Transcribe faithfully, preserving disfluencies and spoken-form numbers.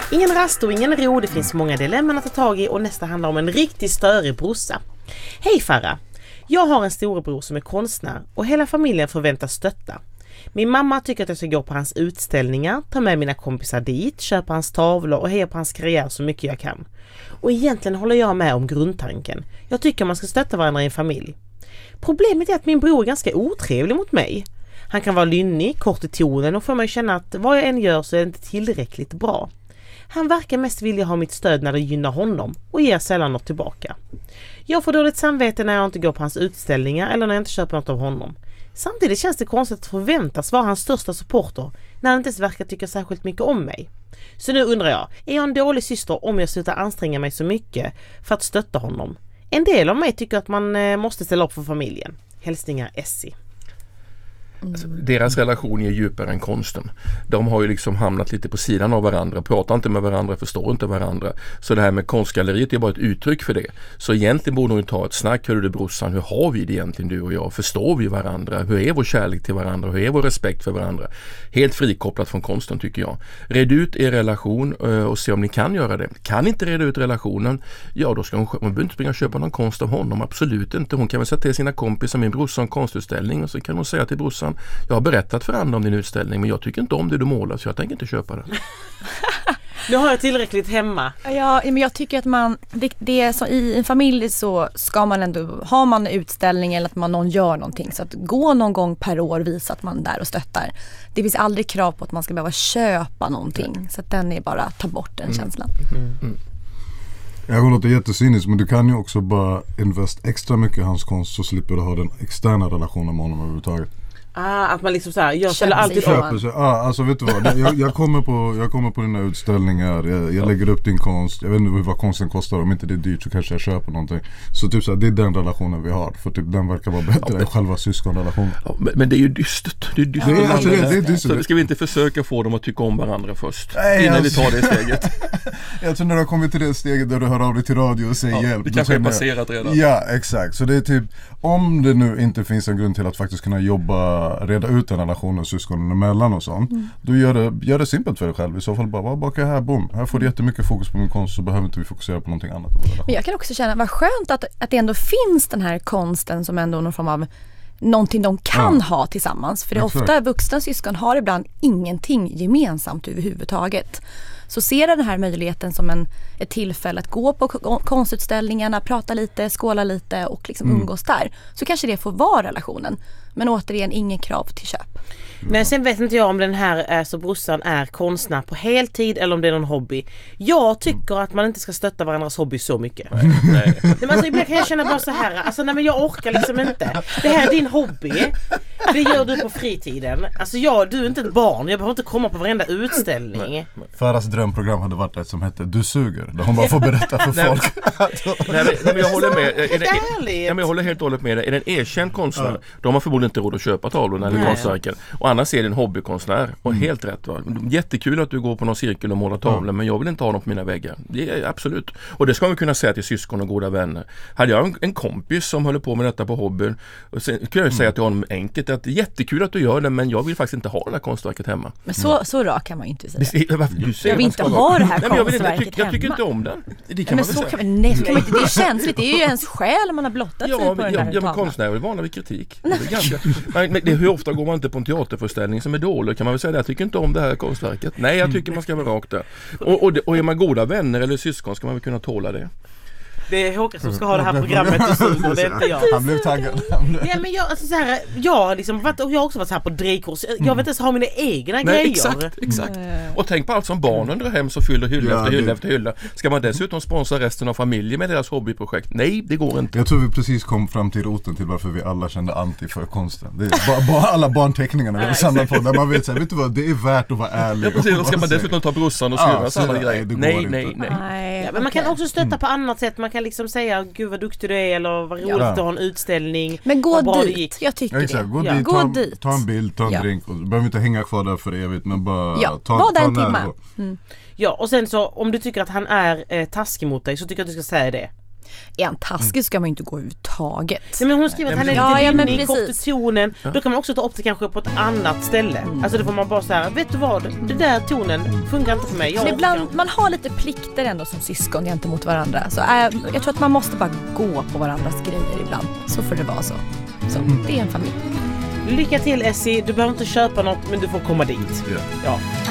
Ingen rast och ingen ro, det finns många dilemman att ta tag i och nästa handlar om en riktigt störig brorsa. Hej Farah! Jag har en storebror som är konstnär och hela familjen förväntas stötta. Min mamma tycker att jag ska gå på hans utställningar, ta med mina kompisar dit, köpa hans tavlor och heja på hans karriär så mycket jag kan. Och egentligen håller jag med om grundtanken. Jag tycker man ska stötta varandra i en familj. Problemet är att min bror är ganska otrevlig mot mig. Han kan vara lynnig, kort i tonen och får mig känna att vad jag än gör så är det inte tillräckligt bra. Han verkar mest vilja ha mitt stöd när det gynnar honom och ger sällan något tillbaka. Jag får dåligt samvete när jag inte går på hans utställningar eller när jag inte köper något av honom. Samtidigt känns det konstigt att förväntas vara hans största supporter när han inte ens verkar tycka särskilt mycket om mig. Så nu undrar jag, är jag en dålig syster om jag slutar anstränga mig så mycket för att stötta honom? En del av mig tycker att man måste ställa upp för familjen. Hälsningar Essie. Alltså, deras relation är djupare än konsten. De har ju liksom hamnat lite på sidan av varandra, pratar inte med varandra, förstår inte varandra. Så det här med konstgalleriet är bara ett uttryck för det. Så egentligen borde hon ju ta ett snack. Hör du brorsan, hur har vi det egentligen du och jag? Förstår vi varandra? Hur är vår kärlek till varandra? Hur är vår respekt för varandra? Helt frikopplat från konsten tycker jag. Red ut er relation och se om ni kan göra det. Kan inte reda ut relationen, ja då ska hon, hon behöver inte springa och köpa någon konst av honom. Absolut inte. Hon kan väl sätta till sina kompisar, min brorsan, en konstutställning och så kan hon säga till brorsan: jag har berättat för andra om din utställning men jag tycker inte om det du målar så jag tänker inte köpa det. Nu har jag tillräckligt hemma. Ja, men jag tycker att man det, det är så, i en familj så ska man ändå, har man en utställning eller att man någon gör någonting, så att gå någon gång per år visa att man är där och stöttar. Det finns aldrig krav på att man ska behöva köpa någonting. Mm. Så att den är bara ta bort den mm. känslan. Mm. Mm. Jag går låter jättecyniskt, men du kan ju också bara investera extra mycket i hans konst så slipper du ha den externa relationen med honom överhuvudtaget. Ah, att man liksom så här, jag ställer alltid köper sig. Ah, alltså vet du vad, jag, jag, kommer på, jag kommer på dina utställningar, jag, jag lägger upp din konst, jag vet inte vad konsten kostar, om inte det är dyrt så kanske jag köper någonting. Så typ så här, det är den relationen vi har, för typ den verkar vara bättre ja, än själva syskonrelationen. Ja, men, men det är ju dystert. Det är dystert. Det är, alltså, det, det är dystert. Så ska vi inte försöka få dem att tycka om varandra först, nej, innan alltså, vi tar det steget. Jag tror när du har kommit till det steget där du hör av dig till radio och säger ja, hjälp. Det kanske är passerat redan. Ja, exakt. Så det är typ, om det nu inte finns en grund till att faktiskt kunna jobba, reda ut en relation och syskonen emellan och sånt, mm. då gör det, gör det simpelt för dig själv. I så fall bara, vad bakar här, boom. Här får du jättemycket fokus på min konst så behöver inte vi fokusera på någonting annat. Men jag kan också känna, vad skönt att, att det ändå finns den här konsten som ändå någon form av någonting de kan ja. ha tillsammans. För det är ofta vuxna syskon har ibland ingenting gemensamt överhuvudtaget. Så ser den här möjligheten som en, ett tillfälle att gå på konstutställningarna, prata lite, skåla lite och liksom mm. umgås där. Så kanske det får vara relationen. Men återigen, ingen krav till köp. Men sen vet inte jag om den här alltså brorsan är konstnär på heltid eller om det är någon hobby. Jag tycker att man inte ska stötta varandras hobby så mycket. Nej, nej. Men alltså, ibland kan jag känna bara så här, alltså nej, men jag orkar liksom inte. Det här är din hobby. Det gör du på fritiden. Alltså jag, du är inte ett barn. Jag behöver inte komma på varenda utställning. Nej, nej. Farahs drömprogram hade varit ett som hette Du suger. Där hon bara får berätta för folk. Nej, men, nej, men jag håller med. Är det, är, nej, men jag håller helt och hållet med dig. Är det en erkänd konstnär, ja. de har förmodligen inte råd att köpa tavlorna eller konstverken. Och annars är det en hobbykonstnär. Och mm. helt rätt. Va? Jättekul att du går på någon cirkel och målar tavlor, ja. men jag vill inte ha dem på mina väggar. Det är absolut. Och det ska man kunna säga till syskon och goda vänner. Hade jag en, en kompis som håller på med detta på hobbyn, och sen kan jag mm. säga till honom enkelt att det är jättekul att du gör det, men jag vill faktiskt inte ha det här konstverket hemma. Men så, mm. så rak kan man ju inte säga. Det, varför, du säger jag vill inte ha det här nej, konstverket jag, inte, jag, jag tycker hemma. inte om den. Det kan men man så väl kan man, nej, så kan man inte. Det är känsligt. Det är ju ens själ man har blottat ja, sig på men, den ja, här ja, men konstnärer är vana vid kritik. Det är ganska, men, men det, hur ofta går man inte på en teaterföreställning som är dålig? Kan man väl säga det? Jag tycker inte om det här konstverket. Nej, jag tycker man ska vara rakt där. Och, och, och är man goda vänner eller syskon ska man väl kunna tåla det. Det är Håkan som ska ha det här programmet och det är inte jag. Han blev taggad. Ja, men jag, alltså så här, jag, liksom, varit, och jag har också varit så här på drejkurs. Jag vet inte ens ha mina egna Nej, grejer. Exakt, exakt. Och tänk på allt som barnen drar hem så fyller hylla ja, efter hylla det... efter hylla. Ska man dessutom sponsra resten av familjen med deras hobbyprojekt? Nej, det går inte. Jag tror vi precis kom fram till roten till varför vi alla kände anti för konsten. Det är bara, bara alla barnteckningarna vi har samlat på där man vet så här, vet du vad, det är värt att vara ärlig. Ja, precis. Och ska man dessutom ta brorsan och syrras ja, alla grejer? Nej, nej, nej. nej. Ja, men man kan också stötta på annat sätt. Man kan liksom säga, gud vad duktig du är, eller vad roligt ja. att ha en utställning. Men gå dit, jag tycker ja, exakt. det. Gå, ja. dit, gå ta, dit, ta en bild, ta en ja. drink. Och du behöver inte hänga kvar där för evigt, men bara ja. ta, var ta en timme. Mm. Ja, och sen så om du tycker att han är eh, taskig mot dig så tycker jag att du ska säga det. Är han taskig ska man ju inte gå överhuvudtaget. Nej, men hon skriver att han är lite ja, ja, limnig, kort i tonen. Ja. Då kan man också ta upp det kanske på ett annat ställe. Mm. Alltså då får man bara så här, vet du vad? Det där tonen funkar inte för mig. Jag ibland, man har lite plikter ändå som syskon gentemot varandra. Så äh, jag tror att man måste bara gå på varandras grejer ibland. Så får det vara så. Så det är en familj. Lycka till Essie, du behöver inte köpa något men du får komma dit. Ja. Ja.